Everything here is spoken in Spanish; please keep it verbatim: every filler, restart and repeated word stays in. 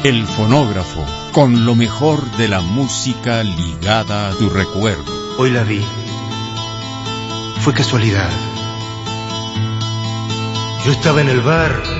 El fonógrafo, con lo mejor de la música ligada a tu recuerdo. Hoy la vi. Fue casualidad. Yo estaba en el bar